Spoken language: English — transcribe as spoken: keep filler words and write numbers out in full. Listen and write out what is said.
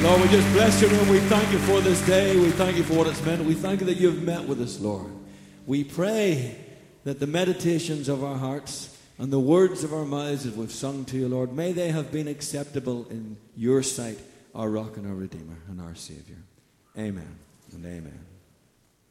Lord, we just bless you and we thank you for this day. We thank you for what it's meant. We thank you that you've met with us, Lord. We pray that the meditations of our hearts and the words of our mouths that we've sung to you, Lord, may they have been acceptable in your sight, our rock and our Redeemer and our Savior. Amen and amen.